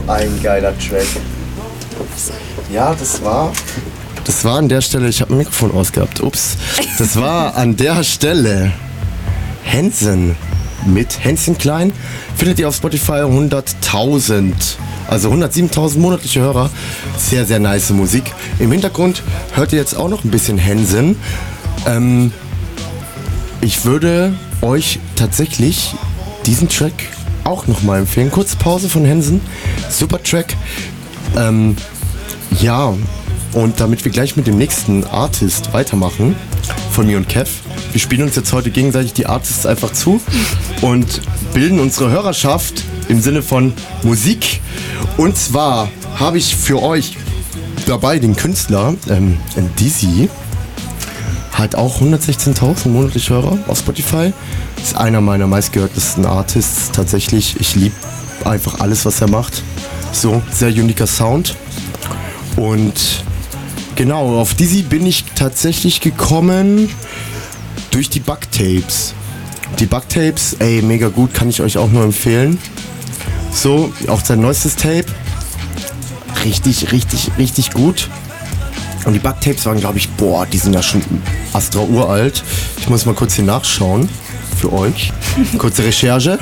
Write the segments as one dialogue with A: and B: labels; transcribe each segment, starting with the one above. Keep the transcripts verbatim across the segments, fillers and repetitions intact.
A: ein geiler Track. Ja, das war... Das war an der Stelle, ich habe ein Mikrofon ausgehabt, ups. Das war an der Stelle Hansen mit Hänschen Klein. Findet ihr auf Spotify hunderttausend, also hundertsiebentausend monatliche Hörer. Sehr, sehr nice Musik. Im Hintergrund hört ihr jetzt auch noch ein bisschen Hansen. Ähm, ich würde euch tatsächlich diesen Track auch nochmal empfehlen. Kurze Pause von Hansen. Super Track. Ähm, ja, und damit wir gleich mit dem nächsten Artist weitermachen, von mir und Kev. Wir spielen uns jetzt heute gegenseitig die Artists einfach zu und bilden unsere Hörerschaft im Sinne von Musik. Und zwar habe ich für euch dabei den Künstler ähm, Dizzy. Hat auch hundertsechzehntausend monatliche Hörer auf Spotify. Ist einer meiner meistgehörtesten Artists tatsächlich. Ich liebe einfach alles, was er macht. So, sehr uniker Sound. Und genau, auf Dizzy bin ich tatsächlich gekommen durch die Bugtapes. Die Bugtapes, ey, mega gut, kann ich euch auch nur empfehlen. So, auch sein neuestes Tape. Richtig, richtig, richtig gut. Und die Bugtapes waren, glaube ich, boah, die sind ja schon astra uralt. Ich muss mal kurz hier nachschauen für euch. Kurze Recherche.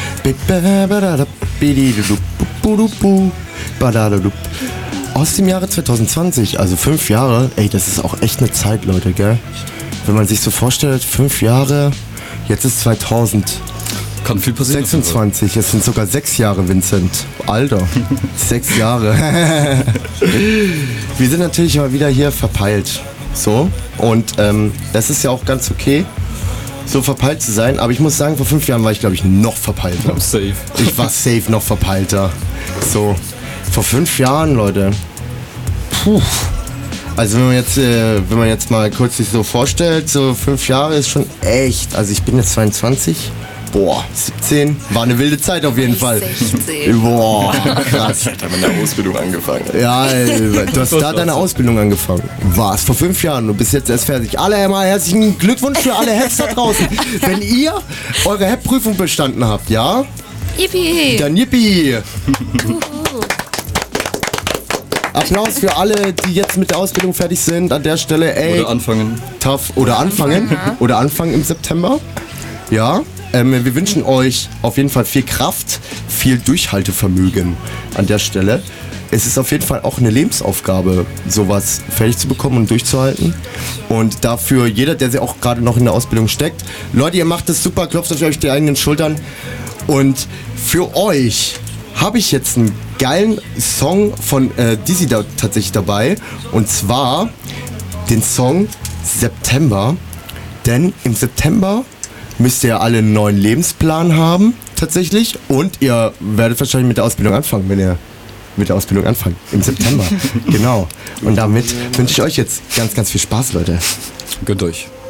A: Aus dem Jahre zwanzig zwanzig, also fünf Jahre. Ey, das ist auch echt eine Zeit, Leute, gell? Wenn man sich so vorstellt, fünf Jahre, jetzt ist zweitausend.
B: Kann viel passieren.
A: sechsundzwanzig, es sind sogar sechs Jahre, Vincent. Alter, sechs Jahre. Wir sind natürlich mal wieder hier verpeilt. So, und ähm, das ist ja auch ganz okay, so verpeilt zu sein. Aber ich muss sagen, vor fünf Jahren war ich, glaube ich, noch verpeilter.
B: Safe.
A: Ich war safe noch verpeilter. So, vor fünf Jahren, Leute. Puh. Also wenn man jetzt, äh, wenn man jetzt mal kurz sich so vorstellt, so fünf Jahre ist schon echt. Also ich bin jetzt zweiundzwanzig. Boah, siebzehn. War eine wilde Zeit auf jeden Fall.
C: sechzehn.
A: Boah, krass.
D: Ich hatte mit der Ausbildung angefangen.
A: Ja, ey, du hast da deine Ausbildung angefangen. Was? Vor fünf Jahren. Du bist jetzt erst fertig. Alle mal herzlichen Glückwunsch für alle Heads da draußen. Wenn ihr eure H E P-Prüfung bestanden habt, ja?
C: Yippie.
A: Dann yippie. Applaus für alle, die jetzt mit der Ausbildung fertig sind. An der Stelle, ey.
B: Oder anfangen.
A: Tough. Oder anfangen.
C: Ja.
A: Oder anfangen im September. Ja. Ähm, wir wünschen euch auf jeden Fall viel Kraft, viel Durchhaltevermögen an der Stelle. Es ist auf jeden Fall auch eine Lebensaufgabe, sowas fertig zu bekommen und durchzuhalten. Und dafür jeder, der auch gerade noch in der Ausbildung steckt. Leute, ihr macht das super, klopft auf euch die eigenen Schultern. Und für euch habe ich jetzt einen geilen Song von äh, Dizzy da tatsächlich dabei. Und zwar den Song September. Denn im September müsst ihr alle einen neuen Lebensplan haben, tatsächlich. Und ihr werdet wahrscheinlich mit der Ausbildung anfangen, wenn ihr mit der Ausbildung anfangt. Im September. Genau. Und damit wünsche ich euch jetzt ganz, ganz viel Spaß, Leute.
B: Gönnt euch.